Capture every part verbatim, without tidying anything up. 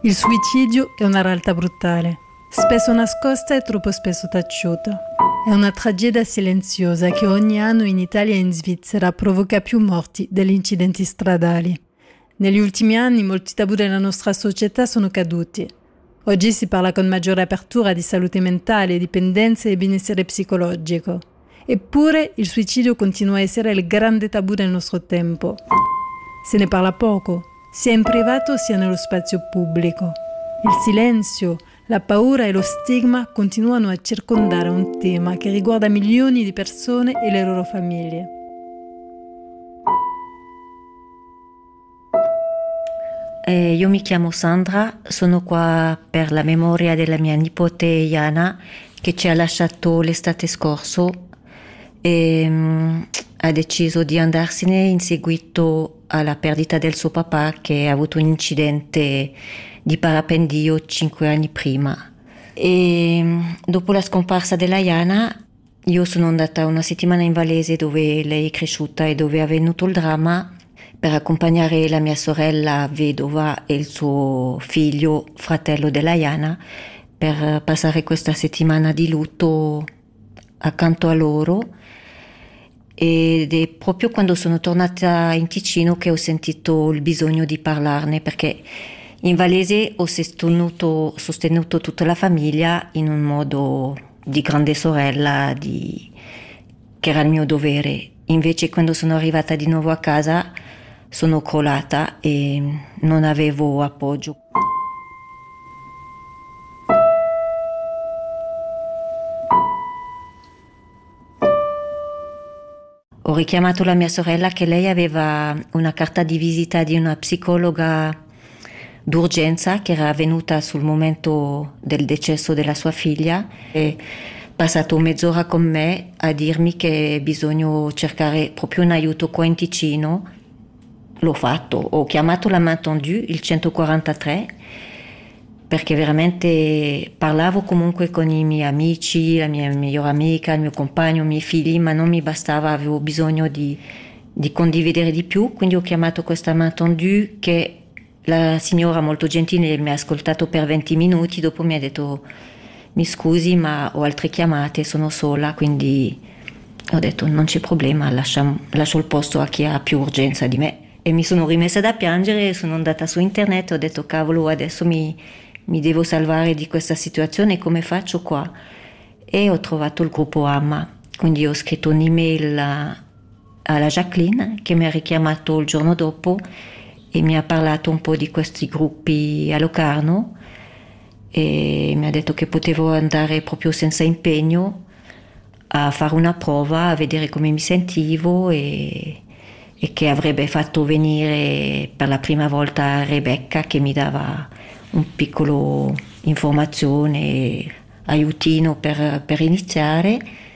Il suicidio è una realtà brutale, spesso nascosta e troppo spesso taciuta. È una tragedia silenziosa che ogni anno in Italia e in Svizzera provoca più morti degli incidenti stradali. Negli ultimi anni molti tabù della nostra società sono caduti. Oggi si parla con maggiore apertura di salute mentale, dipendenze e benessere psicologico. Eppure il suicidio continua a essere il grande tabù del nostro tempo. Se ne parla poco, sia in privato sia nello spazio pubblico. Il silenzio, la paura e lo stigma continuano a circondare un tema che riguarda milioni di persone e le loro famiglie. Eh, io mi chiamo Sandra, sono qua per la memoria della mia nipote Iana che ci ha lasciato l'estate scorso e um, ha deciso di andarsene in seguito alla perdita del suo papà che ha avuto un incidente di parapendio cinque anni prima. E dopo la scomparsa della Iana io sono andata una settimana in Vallese dove lei è cresciuta e dove è avvenuto il dramma per accompagnare la mia sorella vedova e il suo figlio, fratello della Iana, per passare questa settimana di lutto accanto a loro. Ed è proprio quando sono tornata in Ticino che ho sentito il bisogno di parlarne, perché in Vallese ho sostenuto, sostenuto tutta la famiglia in un modo di grande sorella, di, che era il mio dovere. Invece quando sono arrivata di nuovo a casa sono crollata e non avevo appoggio. Ho richiamato la mia sorella che lei aveva una carta di visita di una psicologa d'urgenza che era venuta sul momento del decesso della sua figlia e ha passato mezz'ora con me a dirmi che bisogna cercare proprio un aiuto qua in Ticino. L'ho fatto, ho chiamato la main tendue, il centoquarantatré, perché veramente parlavo comunque con i miei amici, la mia migliore amica, il mio compagno, i miei figli, ma non mi bastava, avevo bisogno di, di condividere di più, quindi ho chiamato questa main tendue che la signora molto gentile mi ha ascoltato per venti minuti, dopo mi ha detto mi scusi ma ho altre chiamate, sono sola, quindi ho detto non c'è problema, lascio, lascio il posto a chi ha più urgenza di me. E mi sono rimessa da piangere, sono andata su internet, ho detto cavolo adesso mi, mi devo salvare di questa situazione, come faccio qua? E ho trovato il gruppo AMA, quindi ho scritto un'email a, alla Jacqueline che mi ha richiamato il giorno dopo e mi ha parlato un po' di questi gruppi a Locarno e mi ha detto che potevo andare proprio senza impegno a fare una prova, a vedere come mi sentivo e e che avrebbe fatto venire per la prima volta Rebecca che mi dava un piccolo informazione, aiutino per, per iniziare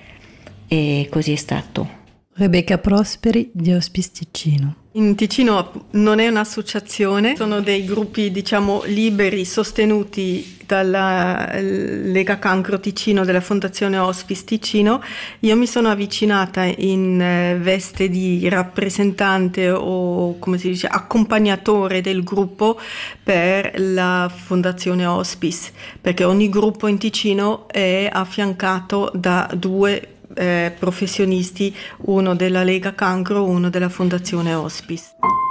e così è stato. Rebecca Prosperi di Hospice Ticino. In Ticino non è un'associazione, sono dei gruppi diciamo liberi sostenuti dalla Lega Cancro Ticino della Fondazione Hospice Ticino. Io mi sono avvicinata in veste di rappresentante o come si dice accompagnatore del gruppo per la Fondazione Hospice, perché ogni gruppo in Ticino è affiancato da due Eh, professionisti, uno della Lega Cancro, uno della Fondazione Hospice.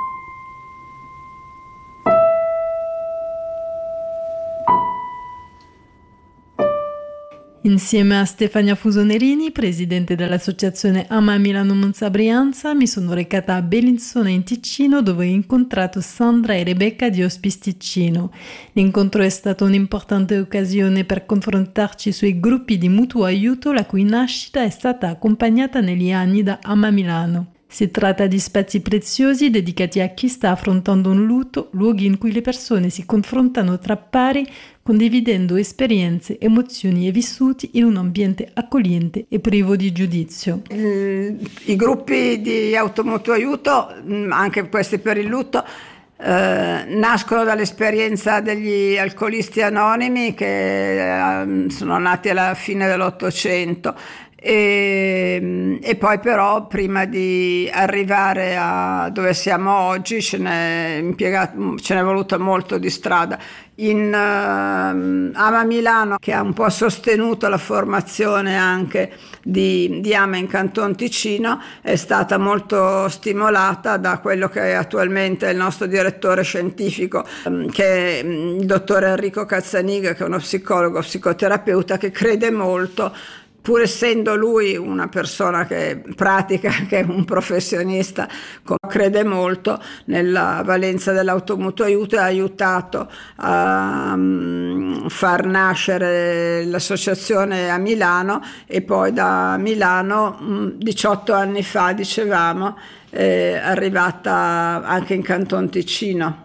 Insieme a Stefania Fusonerini, presidente dell'associazione AMA Milano Monza Brianza, mi sono recata a Bellinzona in Ticino dove ho incontrato Sandra e Rebecca di Hospice Ticino. L'incontro è stata un'importante occasione per confrontarci sui gruppi di mutuo aiuto la cui nascita è stata accompagnata negli anni da AMA Milano. Si tratta di spazi preziosi dedicati a chi sta affrontando un lutto, luoghi in cui le persone si confrontano tra pari, condividendo esperienze, emozioni e vissuti in un ambiente accogliente e privo di giudizio. I gruppi di automutuo aiuto, anche questi per il lutto, eh, nascono dall'esperienza degli alcolisti anonimi che eh, sono nati alla fine dell'Ottocento e, e poi però prima di arrivare a dove siamo oggi ce n'è impiegato, ce n'è voluto molto di strada. In uh, Ama Milano, che ha un po' sostenuto la formazione anche di, di Ama in Canton Ticino, è stata molto stimolata da quello che è attualmente il nostro direttore scientifico, um, che è il dottor Enrico Cazzaniga, che è uno psicologo, psicoterapeuta, che crede molto, pur essendo lui una persona che pratica, che è un professionista, crede molto nella valenza dell'automutuo aiuto e ha aiutato a um, far nascere l'associazione a Milano, e poi da Milano um, diciotto anni fa, dicevamo, è arrivata anche in Canton Ticino.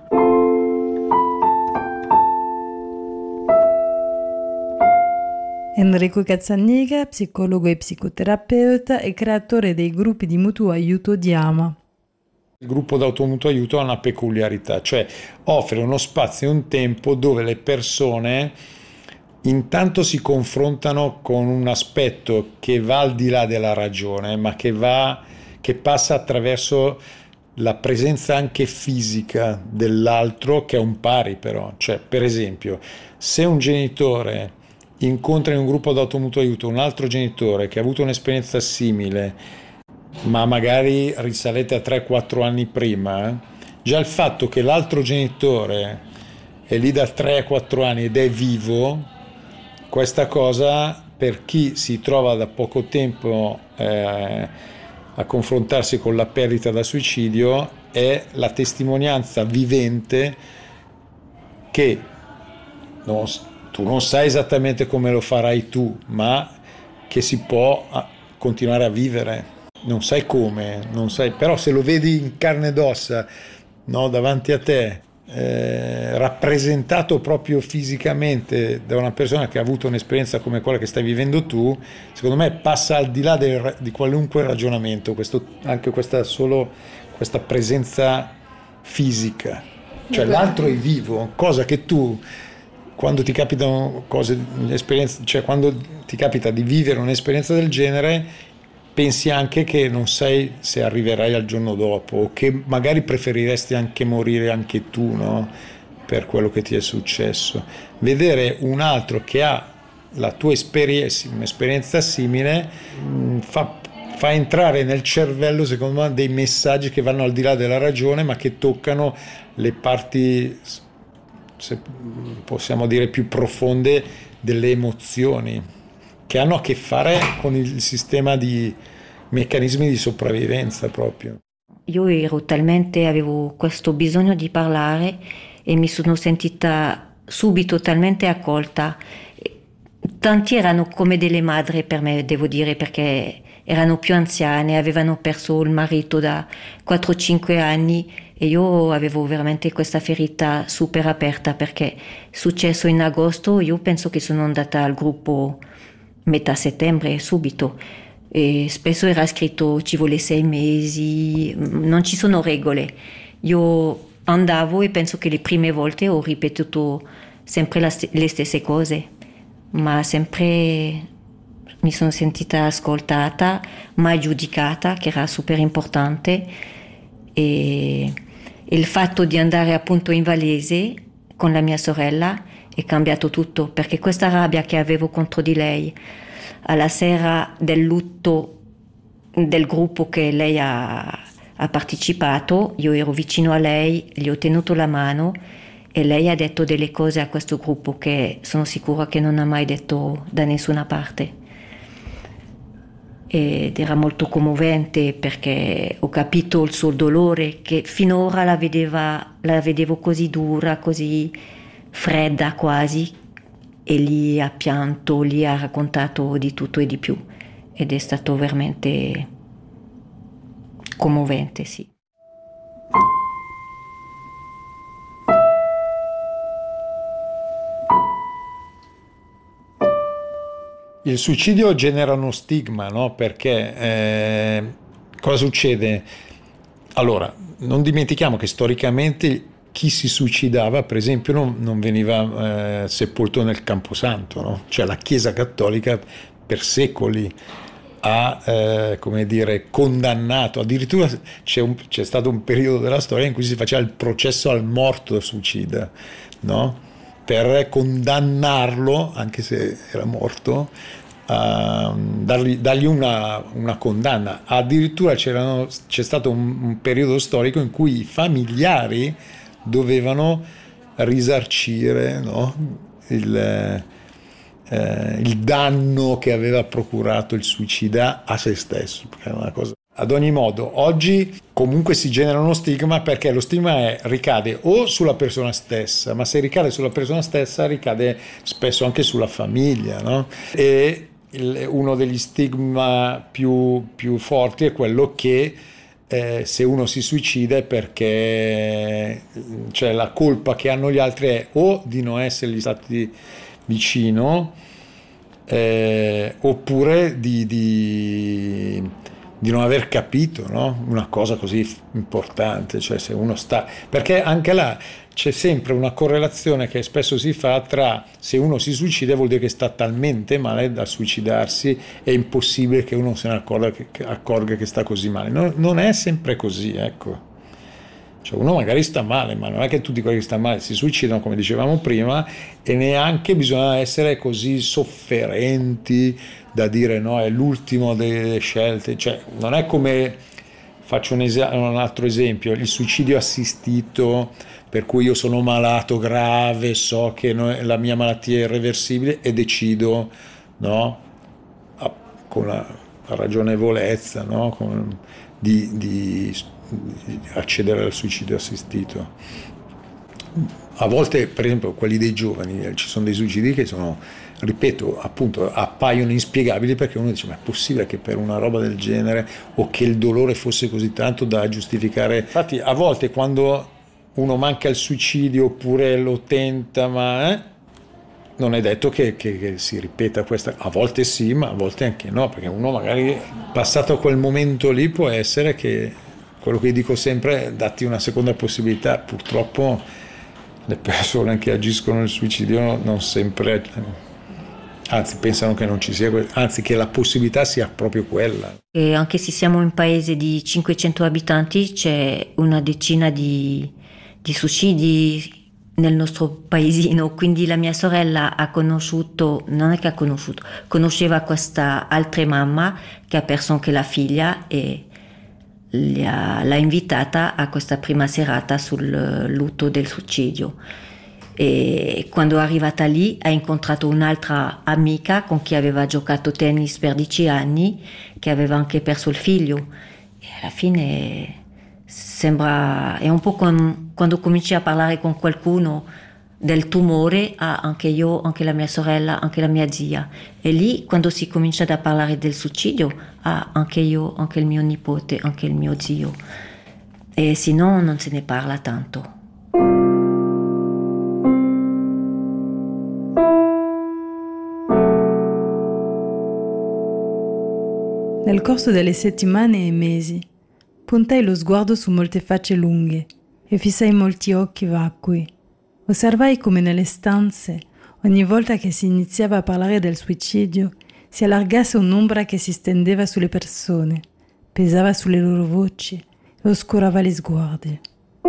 Enrico Cazzaniga, psicologo e psicoterapeuta e creatore dei gruppi di mutuo aiuto di Ama. Il gruppo d'automutuo aiuto ha una peculiarità, cioè offre uno spazio e un tempo dove le persone intanto si confrontano con un aspetto che va al di là della ragione, ma che va, che passa attraverso la presenza anche fisica dell'altro, che è un pari però. Cioè, per esempio, se un genitore incontra in un gruppo d'automutuo aiuto un altro genitore che ha avuto un'esperienza simile, ma magari risalete a tre quattro anni prima, già il fatto che l'altro genitore è lì da tre quattro anni ed è vivo, questa cosa per chi si trova da poco tempo eh, a confrontarsi con la perdita da suicidio è la testimonianza vivente che non, tu non sai esattamente come lo farai tu, ma che si può continuare a vivere. Non sai come, non sai, però se lo vedi in carne ed ossa, no, davanti a te, eh, rappresentato proprio fisicamente da una persona che ha avuto un'esperienza come quella che stai vivendo tu, secondo me passa al di là del, di qualunque ragionamento, questo, anche questa solo questa presenza fisica. Cioè l'altro è vivo, cosa che tu, quando ti capitano cose, esperienze, cioè quando ti capita di vivere un'esperienza del genere, pensi anche che non sai se arriverai al giorno dopo, o che magari preferiresti anche morire anche tu, no? Per quello che ti è successo. Vedere un altro che ha la tua esperienza, un'esperienza simile, fa, fa entrare nel cervello, secondo me, dei messaggi che vanno al di là della ragione, ma che toccano le parti, se possiamo dire, più profonde delle emozioni, che hanno a che fare con il sistema di meccanismi di sopravvivenza proprio. Io ero talmente, avevo questo bisogno di parlare e mi sono sentita subito talmente accolta. Tanti erano come delle madri per me, devo dire, perché erano più anziane, avevano perso il marito da quattro cinque anni e io avevo veramente questa ferita super aperta, perché è successo in agosto, io penso che sono andata al gruppo metà settembre subito e spesso era scritto ci vuole sei mesi, non ci sono regole. Io andavo e penso che le prime volte ho ripetuto sempre la, le stesse cose, ma sempre mi sono sentita ascoltata, mai giudicata, che era super importante, e il fatto di andare appunto in Vallese con la mia sorella è cambiato tutto, perché questa rabbia che avevo contro di lei alla sera del lutto del gruppo che lei ha, ha partecipato, io ero vicino a lei, gli ho tenuto la mano e lei ha detto delle cose a questo gruppo che sono sicura che non ha mai detto da nessuna parte, ed era molto commovente perché ho capito il suo dolore, che finora la vedeva, la vedevo così dura, così fredda quasi, e lì ha pianto, lì ha raccontato di tutto e di più, ed è stato veramente commovente, sì. Il suicidio genera uno stigma, no? Perché eh, cosa succede? Allora, non dimentichiamo che storicamente chi si suicidava, per esempio, non, non veniva eh, sepolto nel Camposanto, no? Cioè la Chiesa Cattolica per secoli ha, eh, come dire, condannato, addirittura c'è, un, c'è stato un periodo della storia in cui si faceva il processo al morto suicida, no? Per condannarlo, anche se era morto, a dargli, dargli una, una condanna. Addirittura c'erano, c'è stato un, un periodo storico in cui i familiari dovevano risarcire, no? il, eh, il danno che aveva procurato il suicida a se stesso, perché è una cosa. Ad ogni modo, oggi comunque si genera uno stigma, perché lo stigma è, ricade o sulla persona stessa, ma se ricade sulla persona stessa ricade spesso anche sulla famiglia, no? E il, uno degli stigma più, più forti è quello che eh, se uno si suicida è perché, cioè, la colpa che hanno gli altri è o di non essergli stati vicino, eh, oppure di... di di non aver capito, no? Una cosa così importante, cioè se uno sta, perché anche là c'è sempre una correlazione che spesso si fa tra se uno si suicida vuol dire che sta talmente male da suicidarsi, è impossibile che uno se ne accorga che, che, accorga che sta così male. Non, non è sempre così, ecco. Cioè uno magari sta male, ma non è che tutti quelli che stanno male si suicidano, come dicevamo prima, e neanche bisogna essere così sofferenti da dire no, è l'ultimo delle scelte. Cioè non è come, faccio un, es- un altro esempio, il suicidio assistito, per cui io sono malato grave, so che no, la mia malattia è irreversibile e decido, no, a, con la, la ragionevolezza, no, con, di, di accedere al suicidio assistito. A volte, per esempio, quelli dei giovani, ci sono dei suicidi che sono, ripeto, appunto, appaiono inspiegabili, perché uno dice ma è possibile che per una roba del genere, o che il dolore fosse così tanto da giustificare. Infatti a volte quando uno manca il suicidio oppure lo tenta, ma eh, non è detto che, che, che si ripeta questa, a volte sì, ma a volte anche no, perché uno magari passato quel momento lì può essere che, quello che dico sempre è datti una seconda possibilità. Purtroppo le persone che agiscono nel suicidio non sempre, anzi pensano che non ci sia, anzi che la possibilità sia proprio quella. E anche se siamo un paese di cinquecento abitanti c'è una decina di, di suicidi nel nostro paesino, quindi la mia sorella ha conosciuto, non è che ha conosciuto, conosceva questa altra mamma che ha perso anche la figlia e l'ha invitata a questa prima serata sul lutto del suicidio. E quando è arrivata lì ha incontrato un'altra amica con chi aveva giocato tennis per dieci anni, che aveva anche perso il figlio, e alla fine sembra, è un po' com, quando cominci a parlare con qualcuno del tumore, ah, anche io, anche la mia sorella, anche la mia zia, e lì quando si comincia a parlare del suicidio, ah, anche io, anche il mio nipote, anche il mio zio, e se no non se ne parla tanto. Nel corso delle settimane e mesi puntai lo sguardo su molte facce lunghe e fissai molti occhi vacui. Osservai come nelle stanze, ogni volta che si iniziava a parlare del suicidio, si allargasse un'ombra che si stendeva sulle persone, pesava sulle loro voci e oscurava gli sguardi.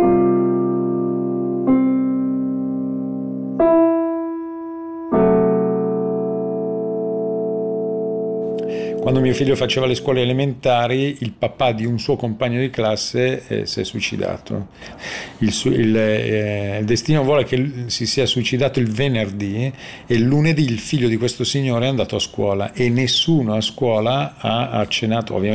Quando mio figlio faceva le scuole elementari, il papà di un suo compagno di classe eh, si è suicidato. Il, su, il, eh, il destino vuole che si sia suicidato il venerdì e il lunedì il figlio di questo signore è andato a scuola e nessuno a scuola ha accennato, ovviamente